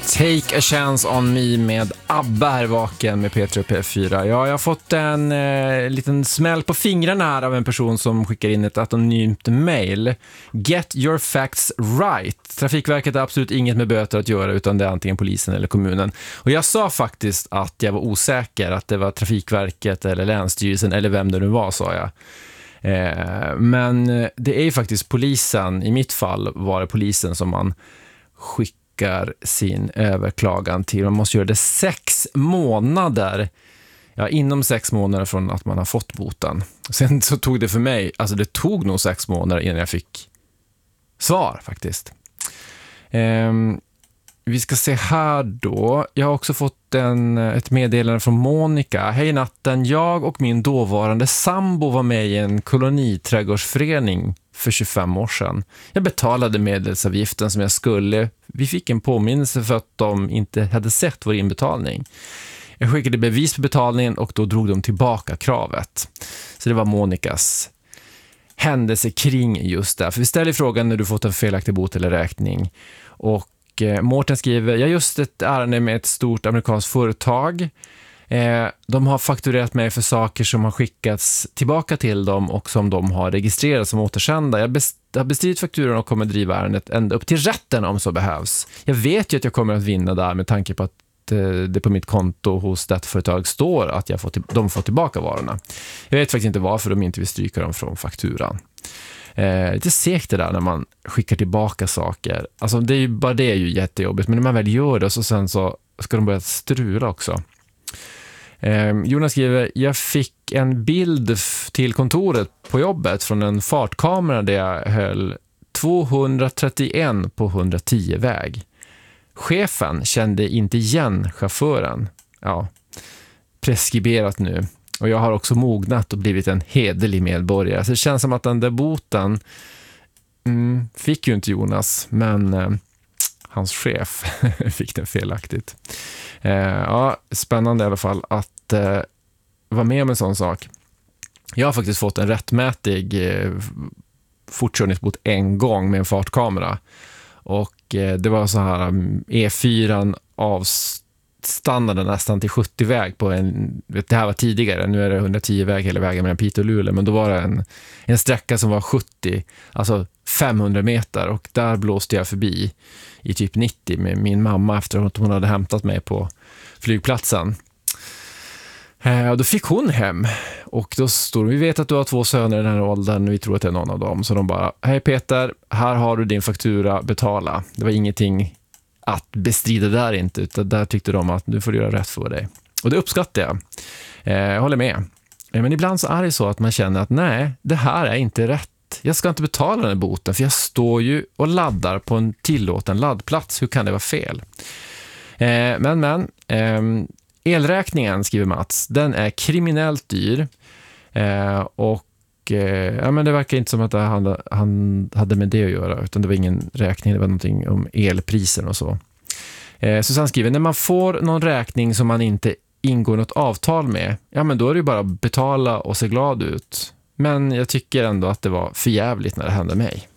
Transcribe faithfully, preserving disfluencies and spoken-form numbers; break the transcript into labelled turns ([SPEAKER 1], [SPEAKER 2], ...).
[SPEAKER 1] Take a chance on me med ABBA här vaken med Peter och P fyra. Ja, jag har fått en eh, liten smäll på fingrarna här av en person som skickar in ett anonymt mail. Get your facts right. Trafikverket har absolut inget med böter att göra, utan det är antingen polisen eller kommunen. Och jag sa faktiskt att jag var osäker, att det var Trafikverket eller Länsstyrelsen eller vem det nu var, sa jag. Eh, men det är ju faktiskt polisen. I mitt fall var det polisen som man skickade sin överklagan till. Man måste göra det sex månader. Ja, inom sex månader från att man har fått boten. Sen så tog det för mig, alltså det tog nog sex månader innan jag fick svar faktiskt. Ehm, vi ska se här då. Jag har också fått en, ett meddelande från Monica. Hej natten, jag och min dåvarande sambo var med i en koloniträdgårdsförening för tjugofem år sedan. Jag betalade medlemsavgiften som jag skulle. Vi fick en påminnelse för att de inte hade sett vår inbetalning. Jag skickade bevis på betalningen och då drog de tillbaka kravet. Så det var Monikas händelse kring just det. För vi ställer frågan när du fått en felaktig bot eller räkning. Och eh, Mårten skriver, jag har just ett ärende med ett stort amerikanskt företag. Eh, de har fakturerat mig för saker som har skickats tillbaka till dem och som de har registrerat som återsända. Jag best- har bestridit fakturan och kommer driva ärendet ända upp till rätten om så behövs. Jag vet ju att jag kommer att vinna där med tanke på att eh, det på mitt konto hos detta företag står att jag får till- de får tillbaka varorna. Jag vet faktiskt inte varför de inte vill stryka dem från fakturan. Eh, lite segt det där när man skickar tillbaka saker. Alltså det är ju, bara det är ju jättejobbigt, men när man väl gör det så sen så ska de börja strula också. Eh, Jonas skriver, jag fick en bild f- till kontoret på jobbet från en fartkamera där jag höll tvåhundratrettioen på hundratio väg. Chefen kände inte igen chauffören. Ja, preskriberat nu. Och jag har också mognat och blivit en hederlig medborgare. Så det känns som att den där boten mm, fick ju inte Jonas, men eh, hans chef fick den felaktigt. Eh, ja, spännande i alla fall att eh, vara med om en sån sak. Jag har faktiskt fått en rättmätig eh, fortkörningsbot en gång med en fartkamera. Och eh, det var så här E fyra avstannade nästan till sjuttio väg på en, det här var tidigare, nu är det hundratio väg hela vägen mellan Piteå och Luleå, men då var det en, en sträcka som var sjuttio, alltså femhundra meter, och där blåste jag förbi i typ nittio med min mamma efter att hon hade hämtat mig på flygplatsen. Eh, och då fick hon hem och då står vi vet att du har två söner i den här åldern, vi tror att det är någon av dem, så de bara, hej Peter, här har du din faktura, betala. Det var ingenting att bestrida där inte, utan där tyckte de att du får göra rätt för dig. Och det uppskattar jag. Eh, jag håller med. Eh, men ibland så är det så att man känner att nej, det här är inte rätt. Jag ska inte betala den här boten för jag står ju och laddar på en tillåten laddplats. Hur kan det vara fel? Eh, men, men. Eh, elräkningen, skriver Mats, den är kriminellt dyr. Eh, och eh, ja, men det verkar inte som att det han, han hade med det att göra, utan det var ingen räkning, det var någonting om elpriser och så. Eh, Susanne skriver, när man får någon räkning som man inte ingår något avtal med, ja men då är det ju bara att betala och se glad ut. Men jag tycker ändå att det var för jävligt när det hände mig.